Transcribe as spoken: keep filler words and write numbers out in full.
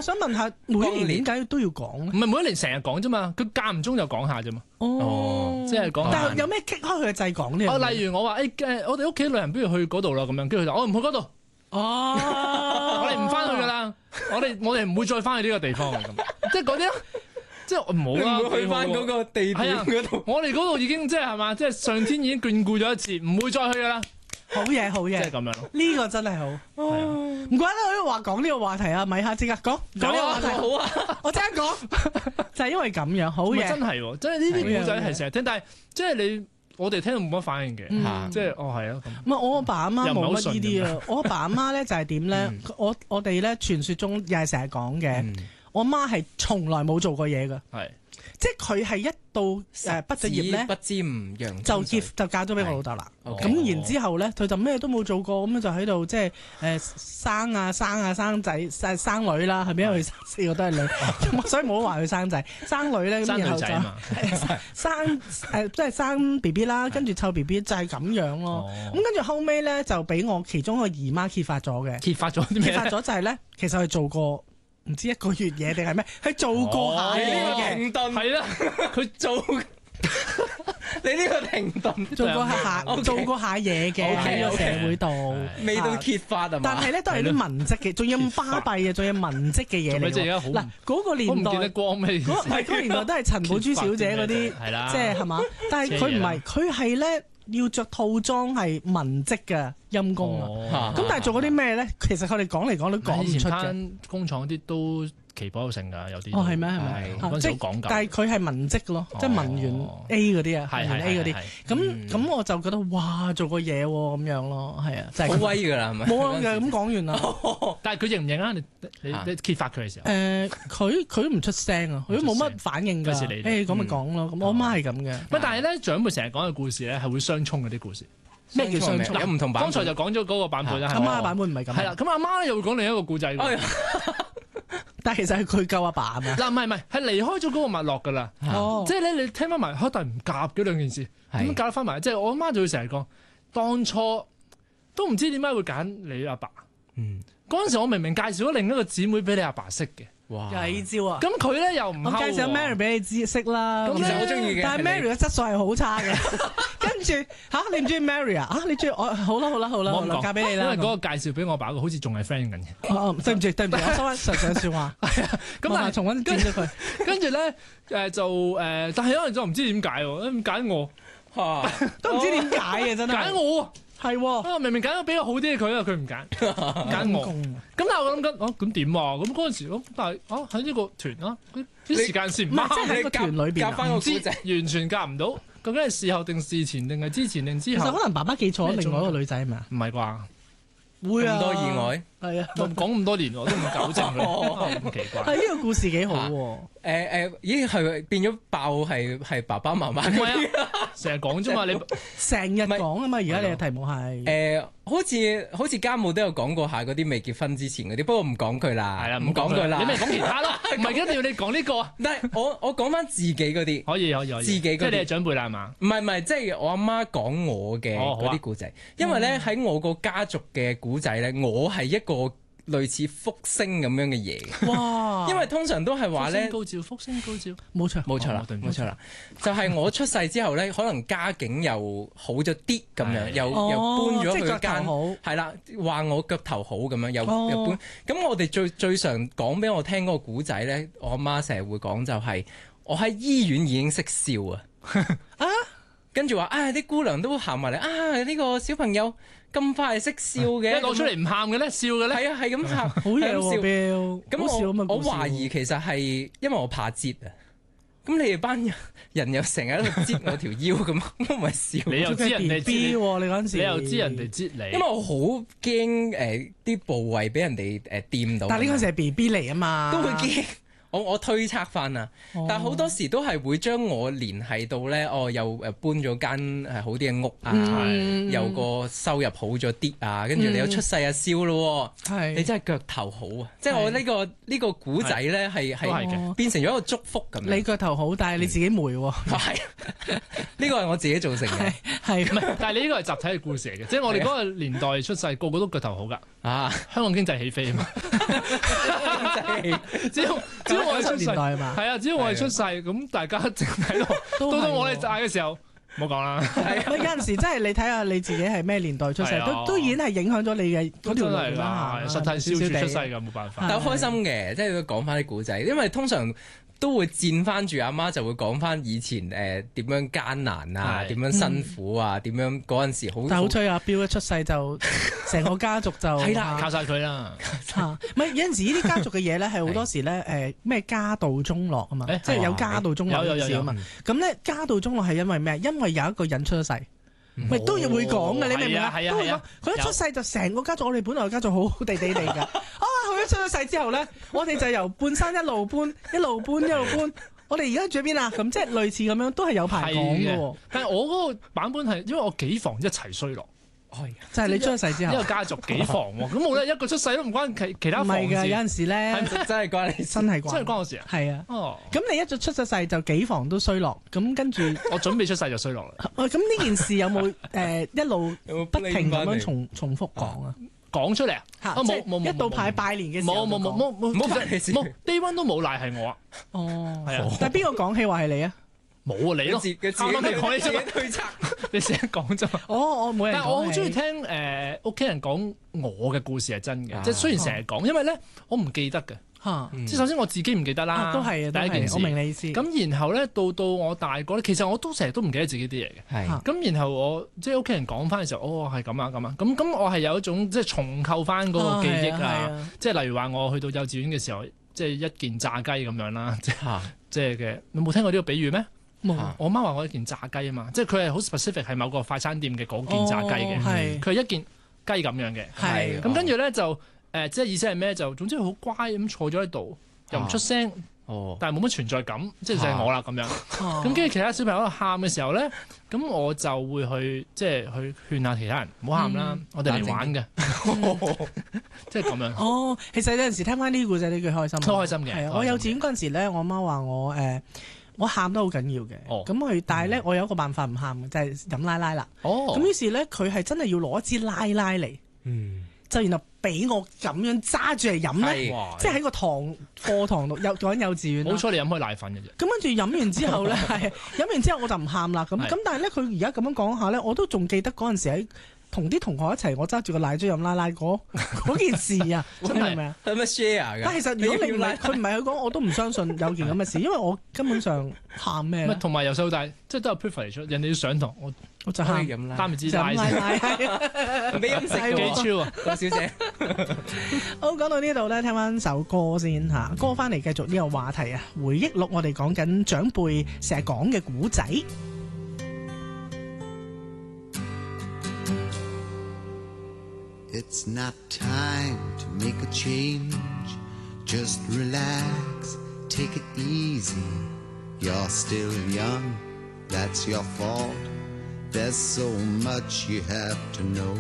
想問下，每一年點解都要講咧？ 唔係每一年成日講啫嘛，佢間唔中就講下啫嘛。 哦， 即係講。 但係有咩激開佢嘅掣講呢？ 哦，例如我話誒誒，我哋屋企旅行不如去嗰度啦，咁樣，跟住佢就我唔去嗰度。 哦， 我哋唔翻去噶啦，我哋我哋唔會再翻去呢個地方嘅咁，即係嗰啲。即係唔好啦， 唔會去翻嗰個地點嗰度。 我哋嗰度已經即係係嘛，即係上天已經眷顧咗一次，唔會再去噶啦。 好嘢，好嘢， 即係咁樣咯。 呢個真係好。唔怪得我話講呢個話題啊，咪下即刻講講呢個話題。 好啊， 我即刻講，就係因為咁樣，好嘢。 真係喎，真係呢啲古仔係成日聽，但係即係你我哋聽到冇乜反應嘅，即係哦係啊咁。 唔係我阿爸阿媽冇乜呢啲啊，我阿爸阿媽咧就係點咧？我我哋咧傳説中又係成日講嘅，我阿媽係從來冇做過嘢㗎。 係。 即係佢係一到誒畢咗業咧， 不知唔揚就結就嫁咗俾我老豆啦。咁然之後咧，佢就咩都冇做過，咁就喺度即係誒生啊生啊生仔生生女啦，係咪？因為佢四個都係女，所以冇話佢生仔生女咧。咁然後就生誒即係生 B B 啦，跟住湊 B B 就係咁樣咯。咁跟住後尾咧就俾我其中一個姨媽揭發咗嘅， 揭發咗啲咩？ 揭發咗就係咧，其實佢做過。唔知一個月嘢定係咩？佢做過下嘢嘅， 停頓係啦，佢做你呢個停頓， 做過下做過下嘢嘅喺個社會度， 未到揭發啊嘛。 但係咧都係啲文職嘅，仲有巴閉嘅，仲有文職嘅嘢嚟。嗱嗰個年代， 我唔記得光咩？ 嗰係嗰個年代都係陳寶珠小姐嗰啲， 係啦， 即係係嘛？但係佢唔係，佢係咧要着套裝係文職嘅。陰公啊！咁但係做嗰啲咩咧？其實佢哋講嚟講都講唔出嘅。 工廠啲都奇寶有成㗎，有啲。 哦，係咩？係咪？ 嗰陣時好講究。 但係佢係文職咯，即係文員 A 嗰啲啊，文員 A 嗰啲。咁咁我就覺得哇，做過嘢喎咁樣咯，係啊，就係好威㗎啦，係咪？ 冇啊，咁講完啦。 但係佢認唔認啊？你你你揭發佢嘅時候？ 誒，佢佢都唔出聲啊，佢都冇乜反應㗎。誒，咁咪講咯。咁我媽係咁嘅。 唔係，但係咧長輩成日講嘅故事咧係會相衝嗰啲故事。 咩叫相衝？ 有唔同版本。 剛才就講咗嗰個版本啦。 阿媽嘅版本唔係咁。 係啦，咁阿媽咧又會講另一個故仔。 但係其實係佢救阿爸啊嘛。 嗱，唔係唔係，係離開咗嗰個脈絡㗎啦。即係咧，你聽翻埋，但係唔夾嘅兩件事，點夾得翻埋？即係我阿媽就會成日講，當初都唔知點解會揀你阿爸。嗯。嗰陣時我明明介紹咗另一個姊妹俾你阿爸識嘅。 哇！幾招啊！ 咁佢咧又唔， 我介紹 Mary 俾你知識啦。 其實我中意嘅， 但係 Mary 嘅質素係好差嘅。跟住嚇你唔中意 Mary 啊？啊你中意我？好啦好啦好啦好啦，嫁俾你啦。 因為嗰個介紹俾我爸，好似仲係 friend 緊嘅。 哦，對唔住對唔住，我收翻上上説話。係啊，咁但係重溫見咗佢。 跟住咧誒就誒，但係有人就唔知點解喎？咁揀我嚇都唔知點解嘅真係。 揀我係喎， 明明揀咗比較好啲嘅佢啊，佢唔揀揀我。咁但係我諗緊，哦咁點啊？咁嗰陣時咁，但係啊喺呢個團啊，啲時間線唔啱， 即係喺個團裏邊夾翻個知完全夾唔到，究竟係事後定事前定係之前定之後？ 其實可能爸爸記錯咗另外一個女仔係咪啊？ 唔係啩？ 會啊！ 咁多意外係啊！ 講咁多年我都唔糾正佢，咁奇怪。 係呢個故事幾好喎！ 誒誒，咦係變咗爆係係爸爸媽媽嗰啲， 成日講啫嘛，你成日講啊嘛！而家你嘅題目係誒，好似好似家務都有講過下嗰啲未結婚之前嗰啲，不過唔講佢啦， 係啦， 唔講佢啦， 你咪講其他咯，唔係一定要你講呢個啊！ 但係我我講翻自己嗰啲， 可以可以可以， 自己嗰啲， 即係你係長輩啦係嘛？ 唔係唔係，即係我阿媽講我嘅嗰啲故仔，因為咧喺我個家族嘅故仔咧，我係一個類似福星咁樣嘅嘢， 哇！ 因為通常都係話咧， 高照福星高照， 冇錯冇錯啦，冇錯啦，就係我出世之後咧，可能家境又好咗啲咁樣，又又搬咗去間係啦，話我腳頭好咁樣，又又搬。咁我哋最最常講俾我聽嗰個古仔咧，我阿媽成日會講就係我喺醫院已經識笑啊，啊，跟住話啊啲姑娘都行埋嚟啊呢個小朋友。咁快係識笑嘅， 一攞出嚟唔喊嘅咧，笑嘅咧， 係啊，係咁喊， 好嘢喎，Bill。 咁我我懷疑其實係因為我怕擠啊。咁你哋班人又成日喺度擠我條腰咁，我咪笑。 你又知人哋擠喎，你嗰陣時， 你又知人哋擠你。 因為我好驚誒啲部位俾人哋誒掂到。 但係呢個時係 B B 嚟啊嘛， 都會驚。 我我推測翻啊，但係好多時都係會將我聯繫到咧，哦又誒搬咗間誒好啲嘅屋啊，有個收入好咗啲啊，跟住你又出世啊燒咯，你真係腳頭好啊！即係我呢個呢個古仔咧係係變成咗一個祝福咁樣。 你腳頭好，但係你自己霉喎。係呢個係我自己造成嘅，係唔係？但係你呢個係集體嘅故事嚟嘅，即係我哋嗰個年代出世，個個都腳頭好㗎。啊，香港經濟起飛啊嘛！只要只要我哋出世，係啊，只要我哋出世，咁大家淨喺度，到到我哋大嘅時候，唔好講啦。 有陣時真係你睇下你自己係咩年代出世，都都已經係影響咗你嘅嗰條路啦。 實體燒住出世㗎，冇辦法。 但係開心嘅，即係講翻啲古仔，因為通常都會戰翻住阿媽，就會講翻以前誒點樣艱難啊，點樣辛苦啊，點樣嗰陣時好。 但係好彩阿標一出世就成個家族就係啦，靠晒佢啦。 唔係有陣時呢啲家族嘅嘢咧，係好多時咧誒咩家道中落啊嘛，即係有家道中落嘅事啊嘛。咁咧家道中落係因為咩？因為有一個人出咗世。咪都要會講嘅，你明唔明啊？都會講，佢一出世就成個家族，我哋本來個家族好好地地嚟㗎。啊，佢一出咗世之後咧，我哋就由半山一路搬，一路搬一路搬。我哋而家住喺邊啊？咁即係類似咁樣，都係有排講嘅。 但係我嗰個版本係因為我幾房一齊衰落。 係，就係你出咗世之後， 一個家族幾房喎，咁冇咧一個出世都唔關其其他房事。唔係㗎， 有陣時咧， 真係關你， 真係關， 真係關我事啊。 係啊，哦，咁你一早出咗世就幾房都衰落，咁跟住我準備出世就衰落啦。 咁呢件事有冇誒一路不停咁樣重重複講啊？ 講出嚟啊？ 冇冇冇，一到排拜年嘅時候， 冇冇冇冇冇冇冇，day one都冇賴係我啊。 哦，係啊，但係邊個講起話係你啊？ 冇啊，你咯，啱啱你講你自己推測，你成日講啫嘛。 哦，我冇人講。 但係我好中意聽誒屋企人講我嘅故事係真嘅，即係雖然成日講，因為咧我唔記得嘅。嚇，即係首先我自己唔記得啦， 都係第一件事。我明你意思。 咁然後咧到到我大個咧，其實我都成日都唔記得自己啲嘢嘅。係。咁然後我即係屋企人講翻嘅時候，哦係咁啊咁啊，咁咁我係有一種即係重構翻嗰個記憶啊，即係例如話我去到幼稚園嘅時候，即係一件炸雞咁樣啦，即係即係嘅。你冇聽過呢個比喻咩？我媽話我一件炸雞啊嘛，即係佢係好 specific 係某個快餐店嘅嗰件炸雞嘅，佢係、哦、一件雞咁樣嘅，係咁跟住咧就誒、呃，即係意思係咩？就總之佢好乖咁坐咗喺度，又唔出聲，哦、但係冇乜存在感，即係就係我啦咁樣。咁跟住其他小朋友喺度喊嘅時候咧，咁我就會去即係去勸下其他人唔好喊啦，嗯、我哋嚟玩嘅，即係咁樣。哦， 其實有陣時聽翻呢啲故仔都幾開心， 都開心嘅。 係啊，我幼稚園嗰陣時咧，我媽話我誒。呃我喊得好緊要嘅，咁佢、哦、但係咧，我有一個辦法唔喊嘅，就係、是、飲奶奶啦。咁、哦、於是咧，佢係真係要攞一支奶奶嚟，嗯、就然後俾我咁樣揸住嚟飲咧，即係喺個堂課堂度幼講幼稚園。 好彩你飲開奶粉嘅啫。 咁跟住飲完之後咧，係飲完之後我就唔喊啦。咁咁但係咧，佢而家咁樣講下咧，我都仲記得嗰陣時喺同啲同學一齊，我揸住個奶樽飲奶奶嗰嗰件事啊，真係咪啊？ 係咪 share 㗎？ 但其實如果你唔係佢唔係佢講，我都唔相信有件咁嘅事，因為我根本上喊咩咧？ 同埋由細到大，即係都有 privilege，人哋要上堂，我我就喊飲奶， 擔唔知奶奶， 俾飲食幾超啊， 郭小姐。 好，講到呢度咧，聽翻首歌先嚇，歌翻嚟繼續呢個話題啊，回憶錄我哋講緊長輩成日講嘅古仔。 It's not time to make a change. Just relax, take it easy. You're still young, that's your fault. There's so much you have to know.